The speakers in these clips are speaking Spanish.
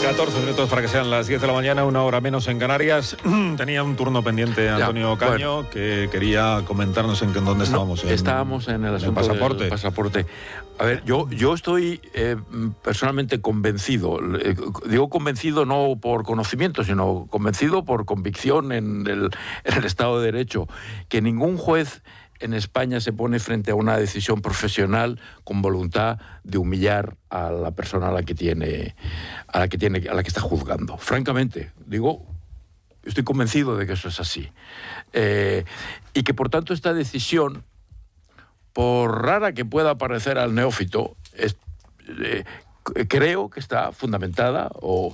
14 minutos para que sean las 10 de la mañana, una hora menos en Canarias. Tenía un turno pendiente Antonio Ocaño, que quería comentarnos en dónde estábamos. Estábamos en el asunto del pasaporte. A ver, yo estoy personalmente convencido. Digo convencido no por conocimiento, sino convencido por convicción en el Estado de Derecho, que ningún juez en España se pone frente a una decisión profesional con voluntad de humillar a la persona a la que está juzgando. Francamente, digo, estoy convencido de que eso es así. Y que por tanto esta decisión, por rara que pueda parecer al neófito, creo que está fundamentada,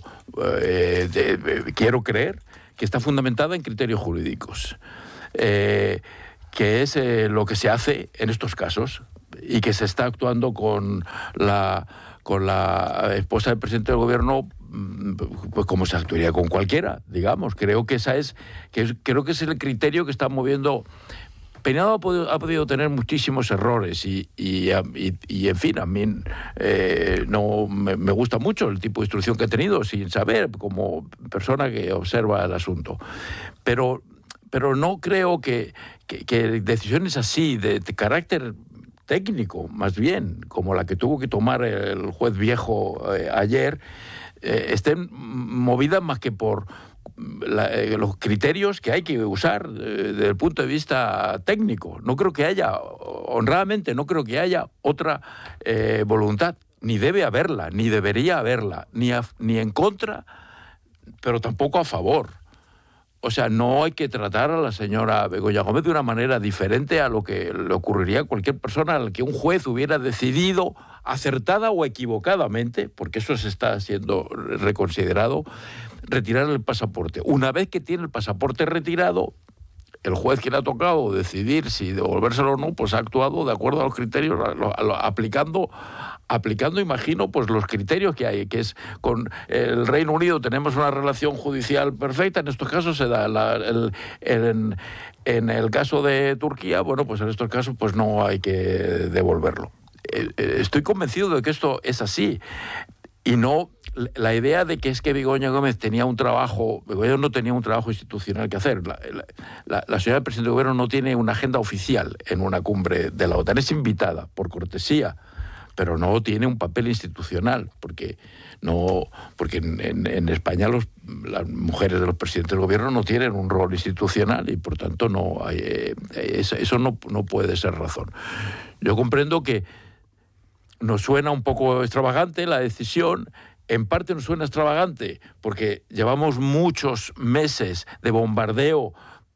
quiero creer que está fundamentada en criterios jurídicos. Que es lo que se hace en estos casos y que se está actuando con la esposa del presidente del gobierno, pues como se actuaría con cualquiera, digamos. Creo que creo que es el criterio que está moviendo. Peinado ha podido tener muchísimos errores y en fin, a mí no me gusta mucho el tipo de instrucción que ha tenido, sin saber, como persona que observa el asunto. Pero no creo que decisiones así, de carácter técnico, más bien, como la que tuvo que tomar el juez Viejo ayer, estén movidas más que por los criterios que hay que usar desde el punto de vista técnico. No creo que haya, honradamente, no creo que haya otra voluntad, ni debe haberla, ni debería haberla, ni en contra, pero tampoco a favor. O sea, no hay que tratar a la señora Begoña Gómez de una manera diferente a lo que le ocurriría a cualquier persona a la que un juez hubiera decidido, acertada o equivocadamente, porque eso se está siendo reconsiderado, retirar el pasaporte. Una vez que tiene el pasaporte retirado, el juez que le ha tocado decidir si devolvérselo o no, pues ha actuado de acuerdo a los criterios, aplicando, imagino, pues los criterios que hay, que es con el Reino Unido tenemos una relación judicial perfecta. En estos casos se da en el caso de Turquía, bueno, pues en estos casos pues no hay que devolverlo. Estoy convencido de que esto es así. Y no la idea de que es que Begoña Gómez no tenía un trabajo institucional que hacer. La señora presidenta del gobierno no tiene una agenda oficial en una cumbre de la OTAN. Es invitada por cortesía, pero no tiene un papel institucional, porque en España las mujeres de los presidentes del gobierno no tienen un rol institucional y por tanto eso no puede ser razón. Yo comprendo que nos suena un poco extravagante la decisión. En parte nos suena extravagante porque llevamos muchos meses de bombardeo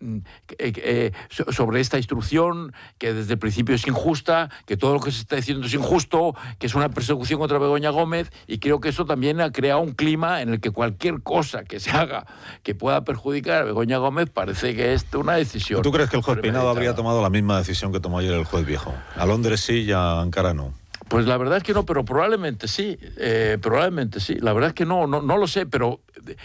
sobre esta instrucción, que desde el principio es injusta, que todo lo que se está diciendo es injusto, que es una persecución contra Begoña Gómez, y creo que eso también ha creado un clima en el que cualquier cosa que se haga que pueda perjudicar a Begoña Gómez parece que es una decisión. ¿Tú crees que el juez Peinado habría tomado la misma decisión que tomó ayer el juez Viejo? A Londres sí y a Ankara no. Pues la verdad es que no, pero probablemente sí. La verdad es que no lo sé, pero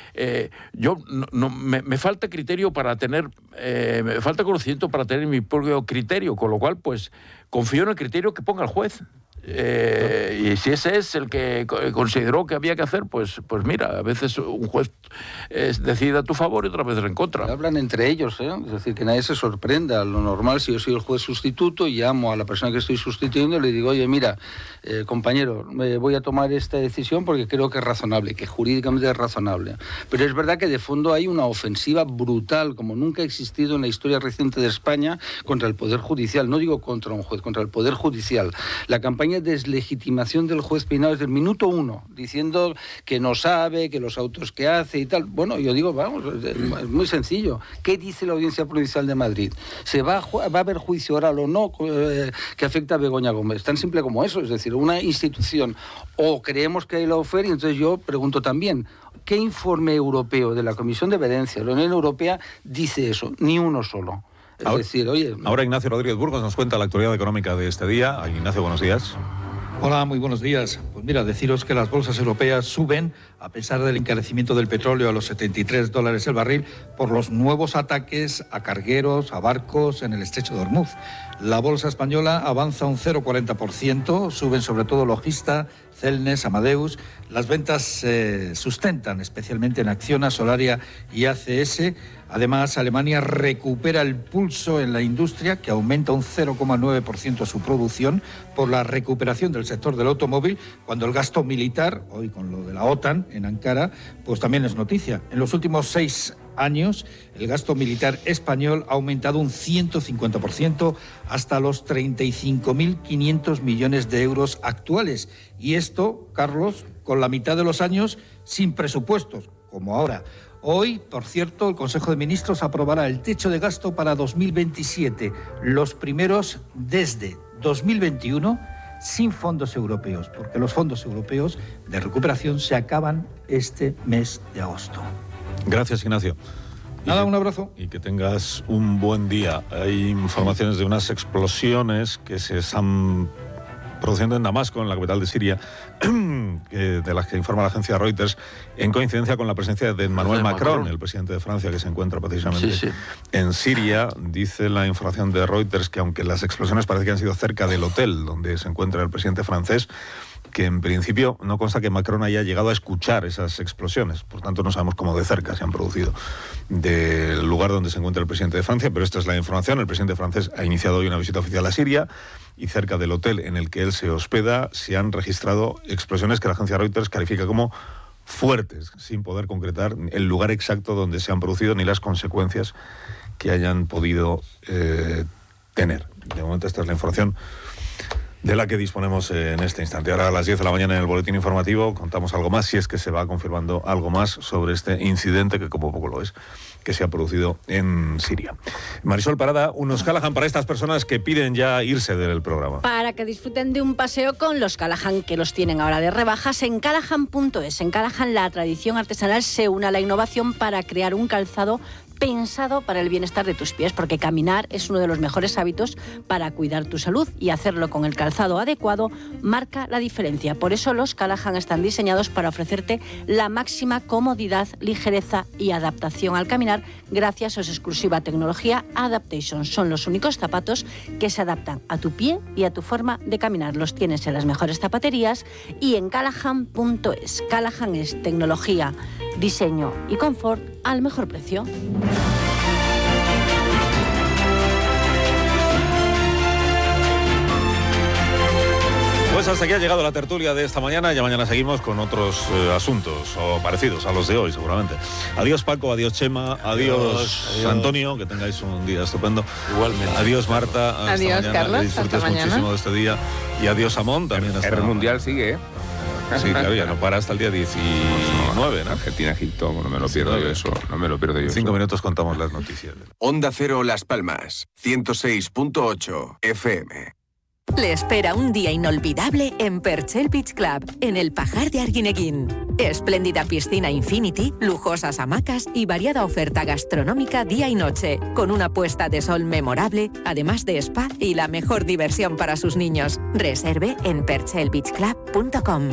me falta criterio para tener, me falta conocimiento para tener mi propio criterio, con lo cual pues confío en el criterio que ponga el juez. Y si ese es el que consideró que había que hacer, pues mira, a veces un juez decide a tu favor y otras veces en contra. Hablan entre ellos, es decir, que nadie se sorprenda. Lo normal, si yo soy el juez sustituto y llamo a la persona que estoy sustituyendo y le digo, oye, mira, compañero, voy a tomar esta decisión porque creo que es razonable, que jurídicamente es razonable. Pero es verdad que de fondo hay una ofensiva brutal, como nunca ha existido en la historia reciente de España, contra el Poder Judicial. No digo contra un juez, contra el Poder Judicial. La campaña de deslegitimación del juez Peinado desde el minuto 1, diciendo que no sabe, que los autos que hace y tal. Bueno, yo digo, vamos, es muy sencillo. ¿Qué dice la Audiencia Provincial de Madrid? ¿Se va a haber juicio oral o no que afecta a Begoña Gómez? Tan simple como eso, es decir, una institución. O creemos que hay la oferta, y entonces yo pregunto también, ¿qué informe europeo de la Comisión de Venecia, la Unión Europea, dice eso? Ni uno solo. Es decir, oye... Ahora Ignacio Rodríguez Burgos nos cuenta la actualidad económica de este día. Ignacio, buenos días. Hola, muy buenos días. Pues mira, deciros que las bolsas europeas suben a pesar del encarecimiento del petróleo a los $73 el barril por los nuevos ataques a cargueros, a barcos en el estrecho de Hormuz. La bolsa española avanza un 0,40%, suben sobre todo Logista Celnes, Amadeus. Las ventas se sustentan especialmente en Acciona, Solaria y ACS. Además, Alemania recupera el pulso en la industria, que aumenta un 0,9% su producción por la recuperación del sector del automóvil, cuando el gasto militar, hoy con lo de la OTAN en Ankara, pues también es noticia. En los últimos 6 años, el gasto militar español ha aumentado un 150% hasta los 35.500 millones de euros actuales. Y esto, Carlos, con la mitad de los años sin presupuestos, como ahora. Hoy, por cierto, el Consejo de Ministros aprobará el techo de gasto para 2027, los primeros desde 2021, sin fondos europeos, porque los fondos europeos de recuperación se acaban este mes de agosto. Gracias, Ignacio. Nada, un abrazo. Y que tengas un buen día. Hay informaciones de unas explosiones que se están produciendo en Damasco, en la capital de Siria, de las que informa la agencia Reuters, en coincidencia con la presencia de Emmanuel Macron, el presidente de Francia, que se encuentra precisamente en Siria. Dice la información de Reuters que aunque las explosiones parece que han sido cerca del hotel donde se encuentra el presidente francés, que en principio no consta que Macron haya llegado a escuchar esas explosiones. Por tanto, no sabemos cómo de cerca se han producido del lugar donde se encuentra el presidente de Francia, pero esta es la información. El presidente francés ha iniciado hoy una visita oficial a Siria y cerca del hotel en el que él se hospeda se han registrado explosiones que la agencia Reuters califica como fuertes, sin poder concretar el lugar exacto donde se han producido ni las consecuencias que hayan podido tener. De momento esta es la información de la que disponemos en este instante. Ahora a las 10 de la mañana en el boletín informativo contamos algo más, si es que se va confirmando algo más sobre este incidente, que como poco lo es, que se ha producido en Siria. Marisol Parada, unos Callahan para estas personas que piden ya irse del programa. Para que disfruten de un paseo con los Callahan, que los tienen ahora de rebajas en Callahan.es. En Callahan la tradición artesanal se une a la innovación para crear un calzado pensado para el bienestar de tus pies, porque caminar es uno de los mejores hábitos para cuidar tu salud, y hacerlo con el calzado adecuado marca la diferencia. Por eso los Callahan están diseñados para ofrecerte la máxima comodidad, ligereza y adaptación al caminar gracias a su exclusiva tecnología Adaptation. Son los únicos zapatos que se adaptan a tu pie y a tu forma de caminar. Los tienes en las mejores zapaterías y en Callahan.es. Callahan es tecnología, diseño y confort al mejor precio. Pues hasta aquí ha llegado la tertulia de esta mañana. Ya mañana seguimos con otros asuntos o parecidos a los de hoy, seguramente. Adiós, Paco, adiós, Chema, adiós, Antonio, que tengáis un día estupendo. Igualmente. Adiós, Marta. Adiós, mañana, Carlos. que disfrutes hasta mañana. muchísimo de este día. Y adiós, Amón, también. El Mundial sigue, ¿eh? Sí, claro, ya no para hasta el día 19, ¿no? Argentina-Egipto, no me lo pierdo yo eso. No me lo pierdo yo. 5 minutos contamos las noticias. Onda Cero Las Palmas, 106.8 FM. Le espera un día inolvidable en Perchel Beach Club, en el Pajar de Arguineguín. Espléndida piscina Infinity, lujosas hamacas y variada oferta gastronómica día y noche, con una puesta de sol memorable, además de spa y la mejor diversión para sus niños. Reserve en perchelbeachclub.com.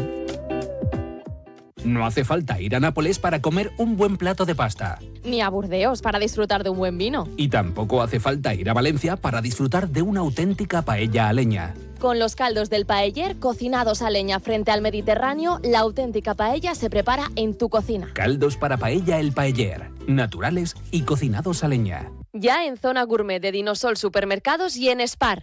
No hace falta ir a Nápoles para comer un buen plato de pasta. Ni a Burdeos para disfrutar de un buen vino. Y tampoco hace falta ir a Valencia para disfrutar de una auténtica paella a leña. Con los caldos del paeller cocinados a leña frente al Mediterráneo, la auténtica paella se prepara en tu cocina. Caldos para paella El Paeller, naturales y cocinados a leña. Ya en Zona Gourmet de Dinosol Supermercados y en Spar.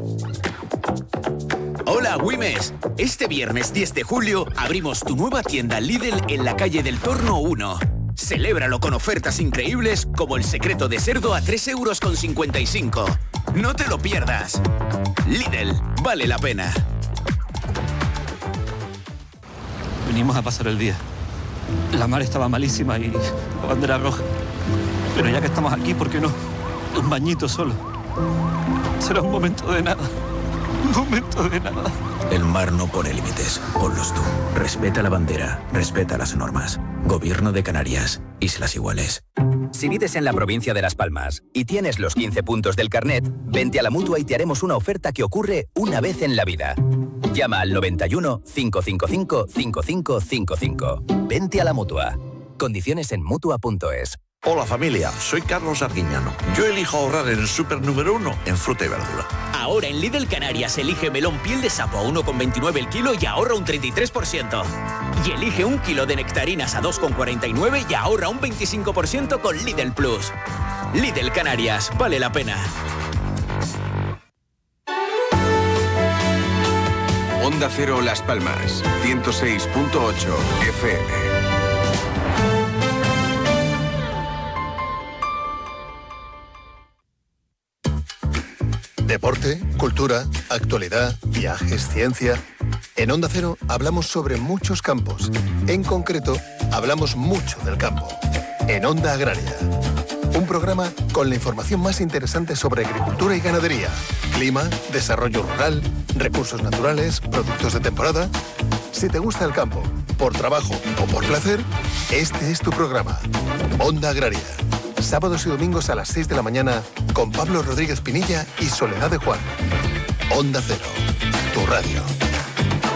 Hola, Wimes. Este viernes 10 de julio abrimos tu nueva tienda Lidl en la calle del Torno 1. Celébralo con ofertas increíbles como el secreto de cerdo a 3,55 €. No te lo pierdas. Lidl, vale la pena. Venimos a pasar el día. La mar estaba malísima y la bandera roja. Pero ya que estamos aquí, ¿por qué no? Un bañito solo. Será un momento de nada. Un momento de nada. El mar no pone límites, ponlos tú. Respeta la bandera, respeta las normas. Gobierno de Canarias, Islas Iguales. Si vives en la provincia de Las Palmas y tienes los 15 puntos del carnet, vente a la Mutua y te haremos una oferta que ocurre una vez en la vida. Llama al 91 555 5555. Vente a la Mutua. Condiciones en Mutua.es. Hola familia, soy Carlos Arguiñano. Yo elijo ahorrar en el súper número 1 en fruta y verdura. ahora en Lidl Canarias elige melón piel de sapo a 1,29 el kilo y ahorra un 33%. Y elige 1 kilo de nectarinas a 2,49 y ahorra un 25% con Lidl Plus. Lidl Canarias, vale la pena. Onda Cero Las Palmas, 106.8 FM. Deporte, cultura, actualidad, viajes, ciencia. En Onda Cero hablamos sobre muchos campos. En concreto, hablamos mucho del campo. En Onda Agraria. Un programa con la información más interesante sobre agricultura y ganadería, clima, desarrollo rural, recursos naturales, productos de temporada. Si te gusta el campo, por trabajo o por placer, este es tu programa. Onda Agraria. Sábados y domingos a las 6 de la mañana con Pablo Rodríguez Pinilla y Soledad de Juan. Onda Cero, tu radio.